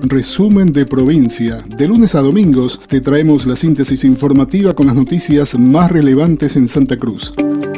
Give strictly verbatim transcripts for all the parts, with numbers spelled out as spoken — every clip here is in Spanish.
Resumen de provincia. De lunes a domingos te traemos la síntesis informativa con las noticias más relevantes en Santa Cruz.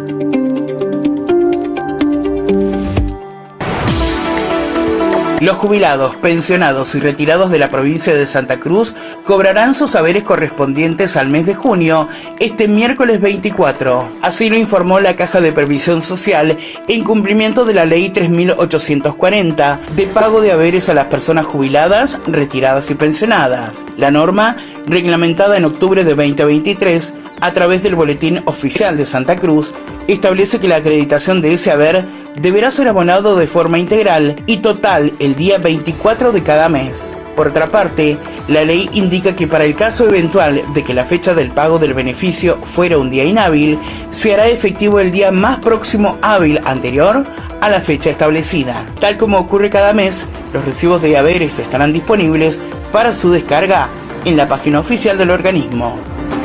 Los jubilados, pensionados y retirados de la provincia de Santa Cruz cobrarán sus haberes correspondientes al mes de junio, este miércoles veinticuatro. Así lo informó la Caja de Previsión Social en cumplimiento de la Ley tres mil ochocientos cuarenta de pago de haberes a las personas jubiladas, retiradas y pensionadas. La norma, reglamentada en octubre de veinte veintitrés a través del Boletín Oficial de Santa Cruz, establece que la acreditación de ese haber deberá ser abonado de forma integral y total el día veinticuatro de cada mes. Por otra parte, la ley indica que para el caso eventual de que la fecha del pago del beneficio fuera un día inhábil, se hará efectivo el día más próximo hábil anterior a la fecha establecida. Tal como ocurre cada mes, los recibos de haberes estarán disponibles para su descarga en la página oficial del organismo.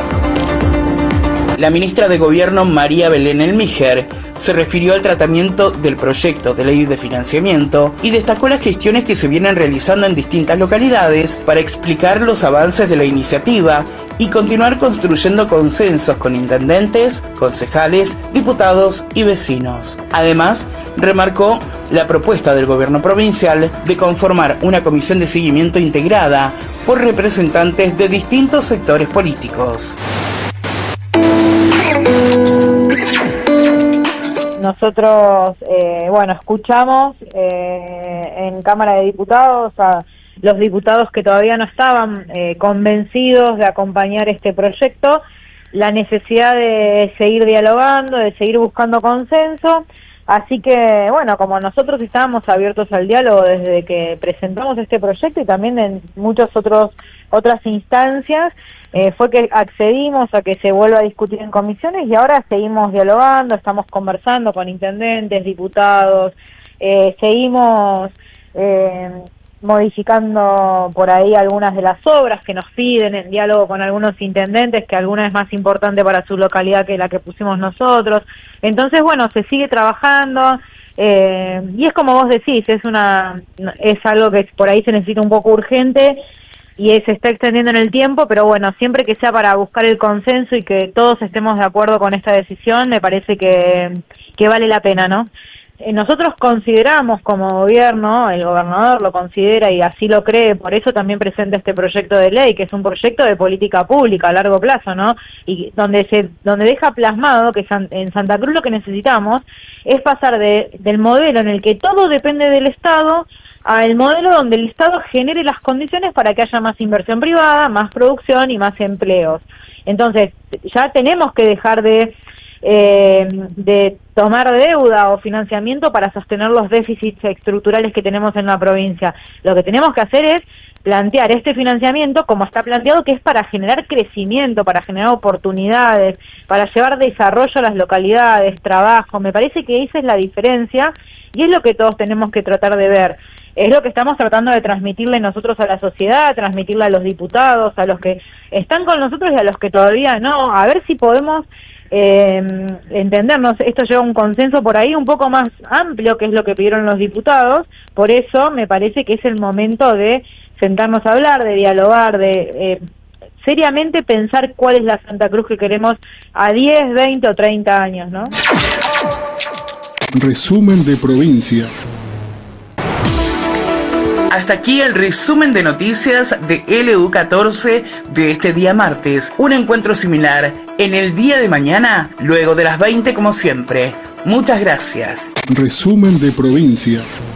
La ministra de Gobierno María Belén Elmiger se refirió al tratamiento del proyecto de ley de financiamiento y destacó las gestiones que se vienen realizando en distintas localidades para explicar los avances de la iniciativa y continuar construyendo consensos con intendentes, concejales, diputados y vecinos. Además, remarcó la propuesta del gobierno provincial de conformar una comisión de seguimiento integrada por representantes de distintos sectores políticos. Nosotros, eh, bueno, escuchamos eh, en Cámara de Diputados a los diputados que todavía no estaban eh, convencidos de acompañar este proyecto, la necesidad de seguir dialogando, de seguir buscando consenso. Así que, bueno, como nosotros estábamos abiertos al diálogo desde que presentamos este proyecto y también en muchas otros, otras instancias, eh, fue que accedimos a que se vuelva a discutir en comisiones y ahora seguimos dialogando, estamos conversando con intendentes, diputados, eh, seguimos eh, modificando por ahí algunas de las obras que nos piden en diálogo con algunos intendentes, que alguna es más importante para su localidad que la que pusimos nosotros. Entonces, bueno, se sigue trabajando eh, y es como vos decís, es una es algo que por ahí se necesita un poco urgente y se está extendiendo en el tiempo, pero bueno, siempre que sea para buscar el consenso y que todos estemos de acuerdo con esta decisión, me parece que, que vale la pena, ¿no? Nosotros consideramos como gobierno, el gobernador lo considera y así lo cree, por eso también presenta este proyecto de ley, que es un proyecto de política pública a largo plazo, ¿no? Y donde se donde deja plasmado que en Santa Cruz lo que necesitamos es pasar de, del modelo en el que todo depende del Estado al modelo donde el Estado genere las condiciones para que haya más inversión privada, más producción y más empleos. Entonces, ya tenemos que dejar de Eh, de tomar deuda o financiamiento para sostener los déficits estructurales que tenemos en la provincia. Lo que tenemos que hacer es plantear este financiamiento como está planteado, que es para generar crecimiento, para generar oportunidades, para llevar desarrollo a las localidades, trabajo. Me parece que esa es la diferencia y es lo que todos tenemos que tratar de ver. Es lo que estamos tratando de transmitirle nosotros a la sociedad, transmitirle a los diputados, a los que están con nosotros y a los que todavía no, a ver si podemos Eh, entendernos. Esto lleva un consenso por ahí un poco más amplio, que es lo que pidieron los diputados. Por eso me parece que es el momento de sentarnos a hablar, de dialogar, de eh, seriamente pensar cuál es la Santa Cruz que queremos a diez, veinte o treinta años, ¿no? Resumen de provincia. Hasta aquí el resumen de noticias de L U catorce de este día martes. Un encuentro similar en el día de mañana, luego de las veinte como siempre. Muchas gracias. Resumen de provincia.